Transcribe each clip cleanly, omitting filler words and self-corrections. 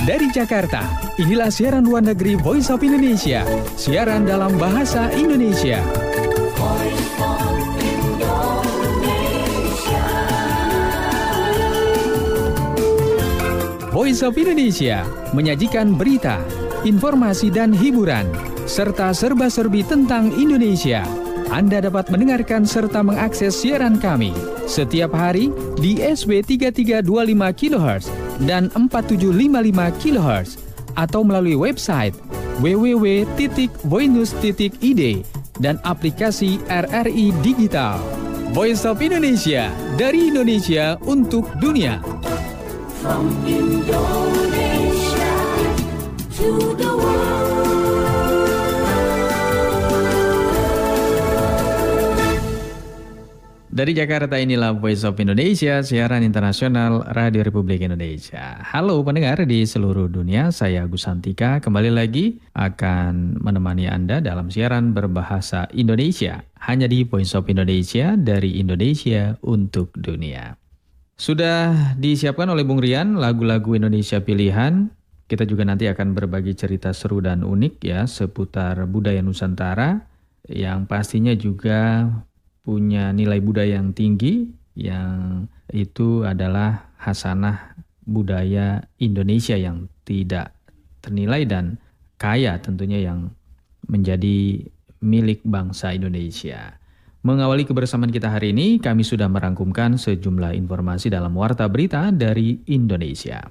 Dari Jakarta, inilah siaran luar negeri Voice of Indonesia. Siaran dalam bahasa Indonesia. Voice of Indonesia menyajikan berita, informasi dan hiburan, serta serba-serbi tentang Indonesia. Anda dapat mendengarkan serta mengakses siaran kami setiap hari di SW 3325 kHz dan 4755 kHz atau melalui website www.voinews.id dan aplikasi RRI Digital. Voice of Indonesia, dari Indonesia untuk dunia. From Indonesia to the world. Dari Jakarta, inilah Voice of Indonesia, siaran internasional Radio Republik Indonesia. Halo pendengar di seluruh dunia, saya Agus Santika kembali lagi akan menemani Anda dalam siaran berbahasa Indonesia. Hanya di Voice of Indonesia, dari Indonesia untuk dunia. Sudah disiapkan oleh Bung Rian lagu-lagu Indonesia pilihan. Kita juga nanti akan berbagi cerita seru dan unik ya seputar budaya Nusantara yang pastinya juga punya nilai budaya yang tinggi, yang itu adalah hasanah budaya Indonesia yang tidak ternilai dan kaya tentunya yang menjadi milik bangsa Indonesia. Mengawali kebersamaan kita hari ini, kami sudah merangkumkan sejumlah informasi dalam Warta Berita dari Indonesia.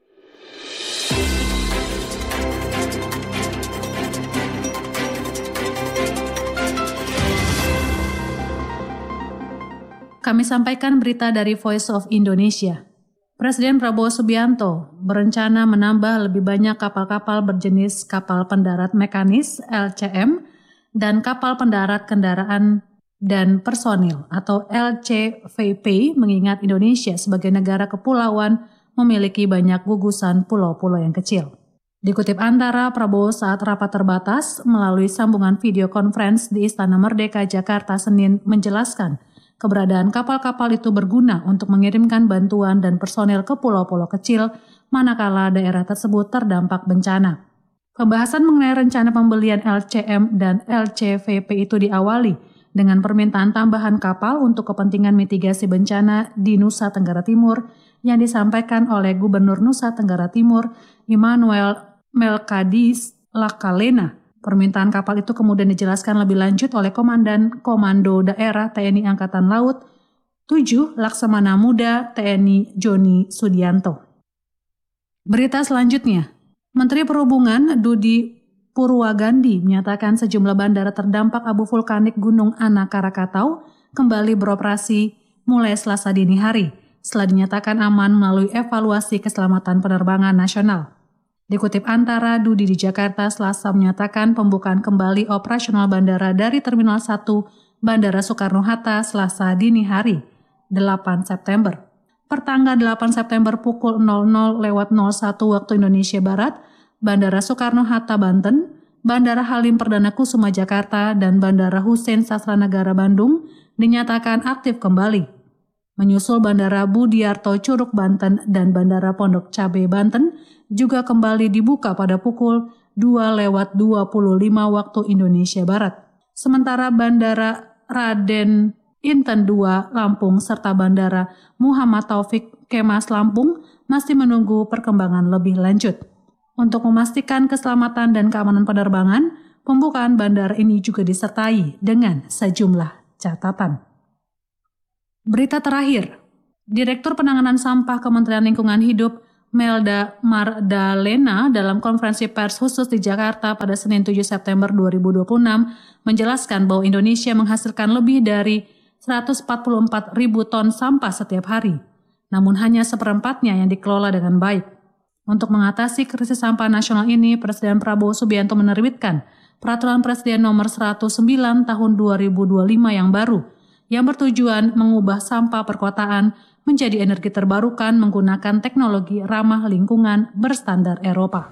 Kami sampaikan berita dari Voice of Indonesia. Presiden Prabowo Subianto berencana menambah lebih banyak kapal-kapal berjenis kapal pendarat mekanis LCM dan kapal pendarat kendaraan dan personil atau LCVP, mengingat Indonesia sebagai negara kepulauan memiliki banyak gugusan pulau-pulau yang kecil. Dikutip Antara, Prabowo saat rapat terbatas melalui sambungan video conference di Istana Merdeka, Jakarta, Senin menjelaskan keberadaan kapal-kapal itu berguna untuk mengirimkan bantuan dan personel ke pulau-pulau kecil manakala daerah tersebut terdampak bencana. Pembahasan mengenai rencana pembelian LCM dan LCVP itu diawali dengan permintaan tambahan kapal untuk kepentingan mitigasi bencana di Nusa Tenggara Timur yang disampaikan oleh Gubernur Nusa Tenggara Timur Immanuel Melkadis Lakalena. Permintaan kapal itu kemudian dijelaskan lebih lanjut oleh Komandan Komando Daerah TNI Angkatan Laut 7 Laksamana Muda TNI Joni Sudianto. Berita selanjutnya, Menteri Perhubungan Dudi Purwagandi menyatakan sejumlah bandara terdampak abu vulkanik Gunung Anak Krakatau kembali beroperasi mulai Selasa dini hari setelah dinyatakan aman melalui evaluasi keselamatan penerbangan nasional. Dikutip Antara, Dudi di Jakarta Selasa menyatakan pembukaan kembali operasional bandara dari Terminal 1 Bandara Soekarno-Hatta Selasa dini hari, 8 September. Pertanggal 8 September pukul 00.01 waktu Indonesia Barat, Bandara Soekarno-Hatta Banten, Bandara Halim Perdana Kusuma Jakarta, dan Bandara Hussein Sastranegara Bandung dinyatakan aktif kembali. Menyusul Bandara Budiarto Curug Banten dan Bandara Pondok Cabe Banten juga kembali dibuka pada pukul 2.25 waktu Indonesia Barat. Sementara Bandara Raden Inten II Lampung serta Bandara Muhammad Taufik Kemas Lampung masih menunggu perkembangan lebih lanjut. Untuk memastikan keselamatan dan keamanan penerbangan, pembukaan bandara ini juga disertai dengan sejumlah catatan. Berita terakhir, Direktur Penanganan Sampah Kementerian Lingkungan Hidup Melda Mardalena dalam konferensi pers khusus di Jakarta pada Senin 7 September 2026 menjelaskan bahwa Indonesia menghasilkan lebih dari 144 ribu ton sampah setiap hari, namun hanya seperempatnya yang dikelola dengan baik. Untuk mengatasi krisis sampah nasional ini, Presiden Prabowo Subianto menerbitkan Peraturan Presiden Nomor 109 Tahun 2025 yang baru, yang bertujuan mengubah sampah perkotaan menjadi energi terbarukan menggunakan teknologi ramah lingkungan berstandar Eropa.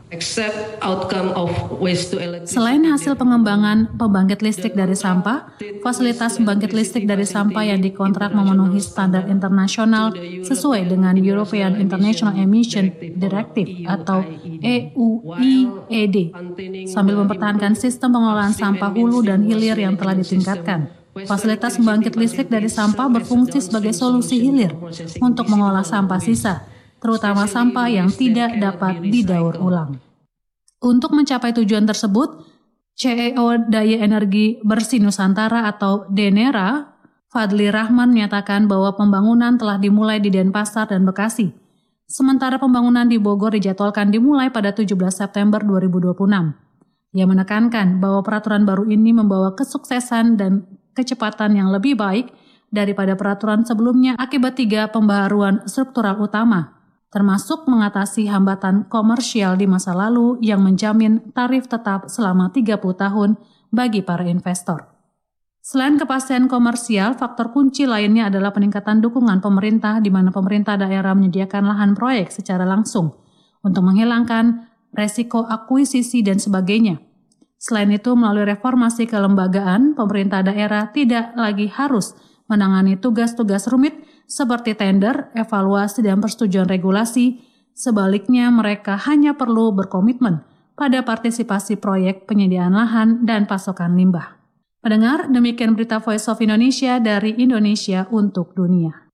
Selain hasil pengembangan pembangkit listrik dari sampah, fasilitas pembangkit listrik dari sampah yang dikontrak memenuhi standar internasional sesuai dengan European International Emission Directive atau EUIED, sambil mempertahankan sistem pengelolaan sampah hulu dan hilir yang telah ditingkatkan. Fasilitas pembangkit listrik dari sampah berfungsi sebagai solusi hilir untuk mengolah sampah sisa, terutama sampah yang tidak dapat didaur ulang. Untuk mencapai tujuan tersebut, CEO Daya Energi Bersih Nusantara atau DENERA, Fadli Rahman menyatakan bahwa pembangunan telah dimulai di Denpasar dan Bekasi. Sementara pembangunan di Bogor dijadwalkan dimulai pada 17 September 2026. Ia menekankan bahwa peraturan baru ini membawa kesuksesan dan kecepatan yang lebih baik daripada peraturan sebelumnya akibat 3 pembaharuan struktural utama, termasuk mengatasi hambatan komersial di masa lalu yang menjamin tarif tetap selama 30 tahun bagi para investor. Selain kepastian komersial, faktor kunci lainnya adalah peningkatan dukungan pemerintah di mana pemerintah daerah menyediakan lahan proyek secara langsung untuk menghilangkan resiko akuisisi dan sebagainya. Selain itu, melalui reformasi kelembagaan, pemerintah daerah tidak lagi harus menangani tugas-tugas rumit seperti tender, evaluasi, dan persetujuan regulasi. Sebaliknya, mereka hanya perlu berkomitmen pada partisipasi proyek penyediaan lahan dan pasokan limbah. Pendengar, demikian berita Voice of Indonesia dari Indonesia untuk dunia.